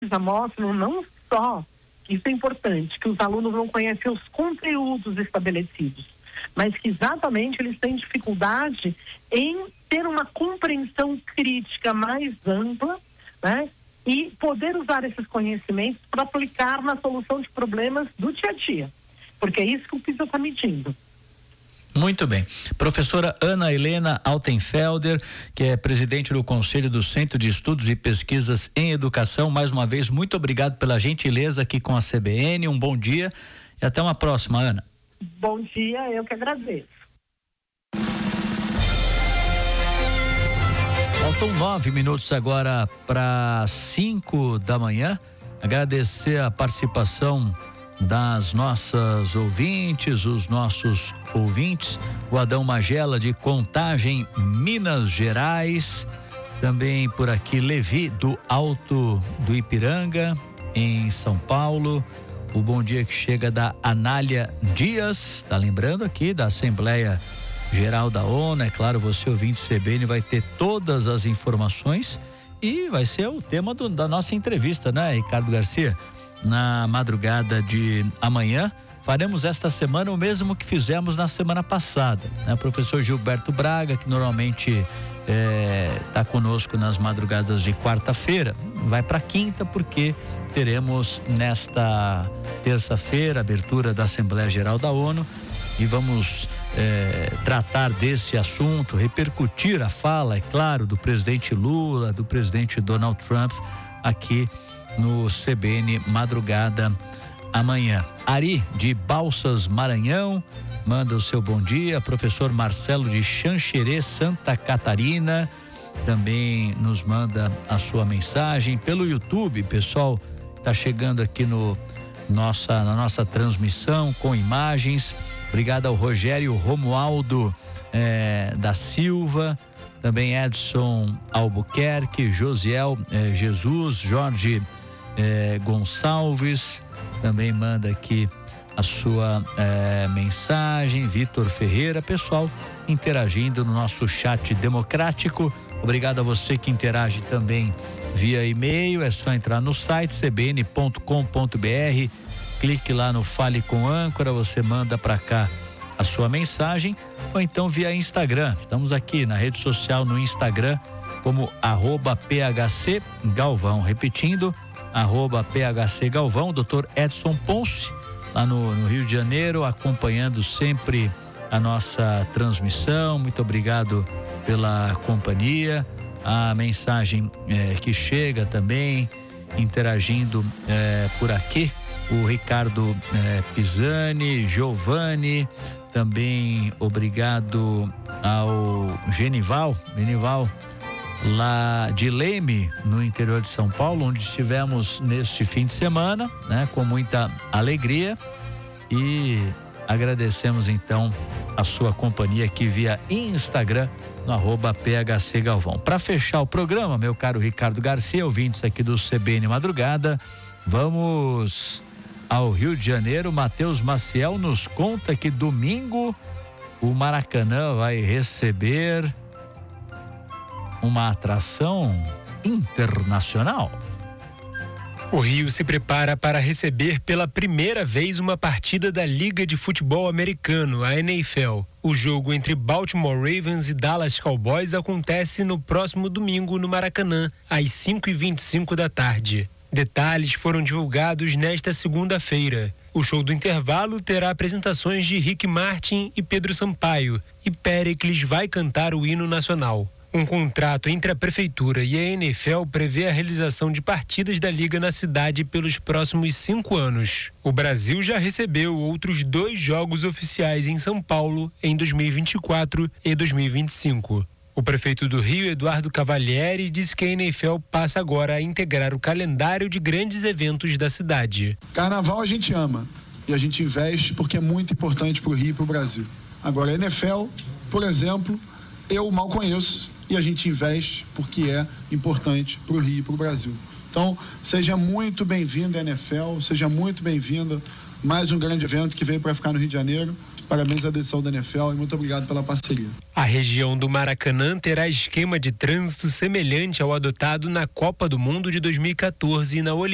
mostram não só, que isso é importante, que os alunos não conhecem os conteúdos estabelecidos, mas que exatamente eles têm dificuldade em ter uma compreensão crítica mais ampla, né? E poder usar esses conhecimentos para aplicar na solução de problemas do dia a dia, porque é isso que o PISA está medindo. Muito bem. Professora Ana Helena Altenfelder, que é presidente do Conselho do Centro de Estudos e Pesquisas em Educação, mais uma vez, muito obrigado pela gentileza aqui com a CBN, um bom dia e até uma próxima, Ana. Bom dia, eu que agradeço. Faltam 9 minutos agora para 5 da manhã. Agradecer a participação das nossas ouvintes, os nossos ouvintes, o Adão Magela de Contagem, Minas Gerais, também por aqui Levi do Alto do Ipiranga, em São Paulo, o bom dia que chega da Anália Dias, tá lembrando aqui da Assembleia Geral da ONU, é claro, você ouvinte CBN vai ter todas as informações e vai ser o tema da nossa entrevista, né, Ricardo Garcia? Na madrugada de amanhã, faremos esta semana o mesmo que fizemos na semana passada, né? O professor Gilberto Braga, que normalmente está conosco nas madrugadas de quarta-feira, vai para quinta, porque teremos nesta terça-feira a abertura da Assembleia Geral da ONU e vamos tratar desse assunto, repercutir a fala, é claro, do presidente Lula, do presidente Donald Trump aqui no CBN Madrugada amanhã. Ari de Balsas, Maranhão, manda o seu bom dia. Professor Marcelo de Xanxerê, Santa Catarina, também nos manda a sua mensagem pelo YouTube. Pessoal, tá chegando aqui na nossa transmissão com imagens. Obrigado ao Rogério Romualdo da Silva, também Edson Albuquerque, Josiel Jesus, Jorge Gonçalves também manda aqui a sua mensagem, Vitor Ferreira, pessoal interagindo no nosso chat democrático. Obrigado a você que interage também via e-mail, é só entrar no site cbn.com.br, clique lá no Fale com Âncora, você manda para cá a sua mensagem, ou então via Instagram. Estamos aqui na rede social no Instagram como @PHC Galvão, repetindo, @PHC Galvão, Dr. Edson Ponce, lá no Rio de Janeiro, acompanhando sempre a nossa transmissão. Muito obrigado pela companhia, a mensagem que chega também, interagindo por aqui, o Ricardo Pisani, Giovanni, também obrigado ao Genival lá de Leme, no interior de São Paulo, onde estivemos neste fim de semana, né, com muita alegria, e agradecemos então a sua companhia aqui via Instagram no @PHC Galvão. Para fechar o programa, meu caro Ricardo Garcia, ouvintes aqui do CBN Madrugada, vamos ao Rio de Janeiro. Matheus Maciel nos conta que domingo o Maracanã vai receber uma atração internacional. O Rio se prepara para receber pela primeira vez uma partida da Liga de Futebol Americano, a NFL. O jogo entre Baltimore Ravens e Dallas Cowboys acontece no próximo domingo no Maracanã, às 5h25 da tarde. Detalhes foram divulgados nesta segunda-feira. O show do intervalo terá apresentações de Rick Martin e Pedro Sampaio, e Péricles vai cantar o hino nacional. Um contrato entre a Prefeitura e a NFL prevê a realização de partidas da Liga na cidade pelos próximos 5 anos. O Brasil já recebeu outros 2 jogos oficiais em São Paulo em 2024 e 2025. O prefeito do Rio, Eduardo Cavalieri, disse que a NFL passa agora a integrar o calendário de grandes eventos da cidade. Carnaval a gente ama e a gente investe porque é muito importante para o Rio e para o Brasil. Agora a NFL, por exemplo, eu mal conheço e a gente investe porque é importante para o Rio e para o Brasil. Então, seja muito bem-vindo à NFL, seja muito bem-vinda, mais um grande evento que veio para ficar no Rio de Janeiro. Parabéns à decisão da NFL e muito obrigado pela parceria. A região do Maracanã terá esquema de trânsito semelhante ao adotado na Copa do Mundo de 2014 e na Olimpíada.